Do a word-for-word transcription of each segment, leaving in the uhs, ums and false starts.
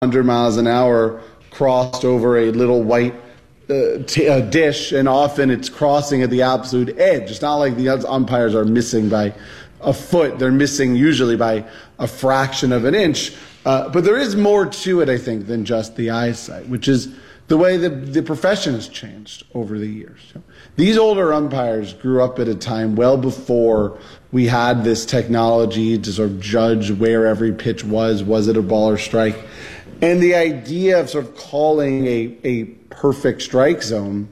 hundred miles an hour crossed over a little white uh, t- uh, dish, and often it's crossing at the absolute edge. It's not like the umpires are missing by a foot. They're missing usually by a fraction of an inch. Uh, but there is more to it, I think, than just the eyesight, which is the way the, the profession has changed over the years. So these older umpires grew up at a time well before we had this technology to sort of judge where every pitch was, was it a ball or strike? And the idea of sort of calling a, a perfect strike zone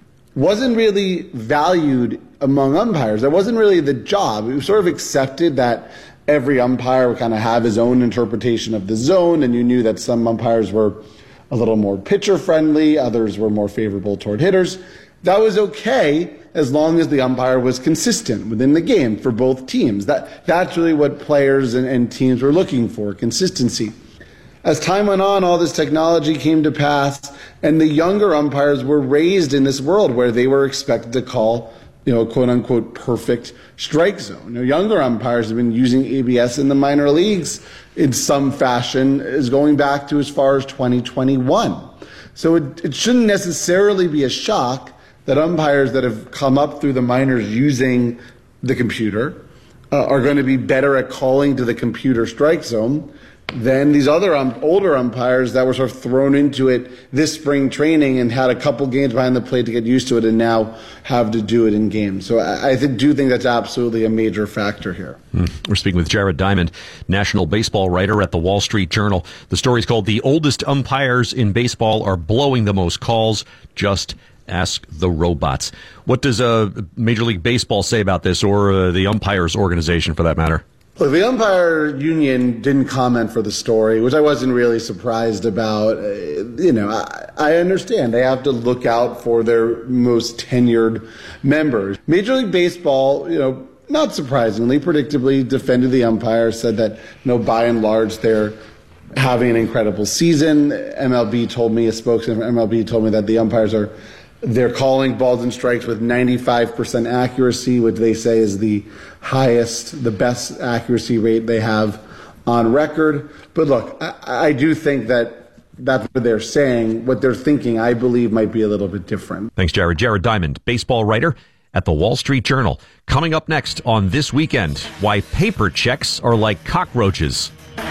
wasn't really valued among umpires. That wasn't really the job. It was sort of accepted that every umpire would kind of have his own interpretation of the zone, and you knew that some umpires were a little more pitcher-friendly, others were more favorable toward hitters. That was okay as long as the umpire was consistent within the game for both teams. That, that's really what players and, and teams were looking for, consistency. As time went on, all this technology came to pass, and the younger umpires were raised in this world where they were expected to call, you know, quote-unquote perfect strike zone. You know, younger umpires have been using A B S in the minor leagues in some fashion, is going back to as far as twenty twenty-one. So it, it shouldn't necessarily be a shock that umpires that have come up through the minors using the computer uh, are going to be better at calling to the computer strike zone than these other um, older umpires that were sort of thrown into it this spring training and had a couple games behind the plate to get used to it and now have to do it in games. So I, I th- do think that's absolutely a major factor here. Mm. We're speaking with Jared Diamond, national baseball writer at the Wall Street Journal. The story's called "The Oldest Umpires in Baseball Are Blowing the Most Calls. Just Ask the Robots." What does uh, Major League Baseball say about this, or uh, the umpires organization for that matter? Look, the umpire union didn't comment for the story, which I wasn't really surprised about. Uh, you know, I, I understand they have to look out for their most tenured members. Major League Baseball, you know, not surprisingly, predictably defended the umpire, said that, you know, by and large, they're having an incredible season. M L B told me, a spokesman from M L B told me that the umpires are They're calling balls and strikes with ninety-five percent accuracy, which they say is the highest, the best accuracy rate they have on record. But look, I, I do think that that's what they're saying. What they're thinking, I believe, might be a little bit different. Thanks, Jared. Jared Diamond, baseball writer at the Wall Street Journal. Coming up next on This Weekend, why paper checks are like cockroaches.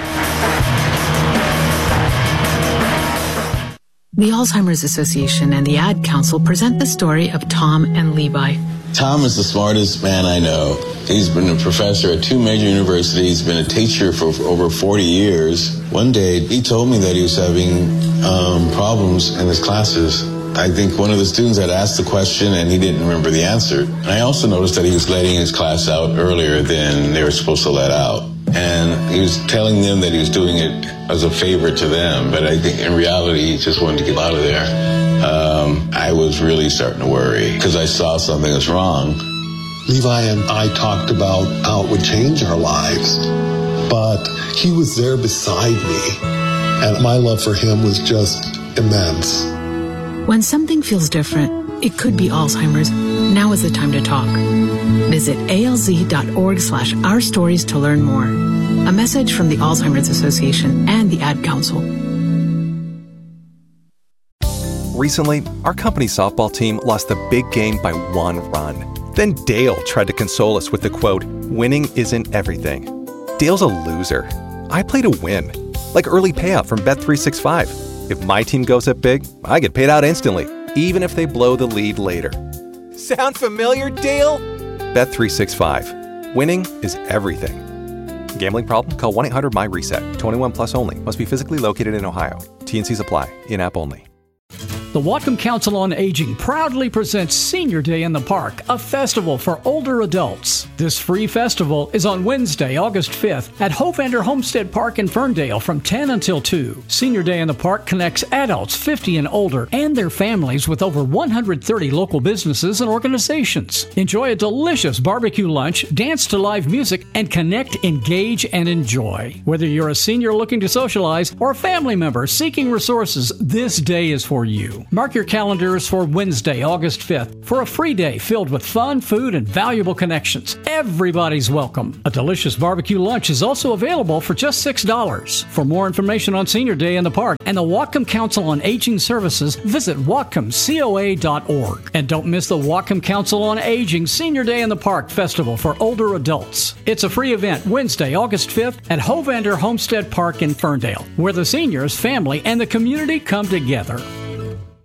The Alzheimer's Association and the Ad Council present the story of Tom and Levi. Tom is the smartest man I know. He's been a professor at two major universities, been a teacher for over forty years. One day, he told me that he was having um, problems in his classes. I think one of the students had asked the question and he didn't remember the answer. And I also noticed that he was letting his class out earlier than they were supposed to let out. And he was telling them that he was doing it as a favor to them, but I think in reality he just wanted to get out of there. Um, I was really starting to worry because I saw something was wrong. Levi and I talked about how it would change our lives, but he was there beside me, and my love for him was just immense. When something feels different, it could be Alzheimer's. Now is the time to talk. Visit alz.org slash our stories to learn more. A message from the Alzheimer's Association and the Ad Council. Recently, our company softball team lost the big game by one run. Then Dale tried to console us with the quote, "Winning isn't everything." Dale's a loser. I play to win. Like early payout from Bet three sixty-five. If my team goes up big, I get paid out instantly, even if they blow the lead later. Sound familiar, Dale? Bet three sixty-five. Winning is everything. Gambling problem? Call one eight hundred M Y reset. twenty-one plus only. Must be physically located in Ohio. T and Cs apply. In-app only. The Whatcom Council on Aging proudly presents Senior Day in the Park, a festival for older adults. This free festival is on Wednesday, August fifth at Hovander Homestead Park in Ferndale from ten until two. Senior Day in the Park connects adults fifty and older and their families with over one hundred thirty local businesses and organizations. Enjoy a delicious barbecue lunch, dance to live music, and connect, engage, and enjoy. Whether you're a senior looking to socialize or a family member seeking resources, this day is for you. Mark your calendars for Wednesday, August fifth, for a free day filled with fun, food, and valuable connections. Everybody's welcome. A delicious barbecue lunch is also available for just six dollars. For more information on Senior Day in the Park and the Whatcom Council on Aging Services, visit whatcom coa dot org. And don't miss the Whatcom Council on Aging Senior Day in the Park Festival for older adults. It's a free event Wednesday, August fifth at Hovander Homestead Park in Ferndale, where the seniors, family, and the community come together.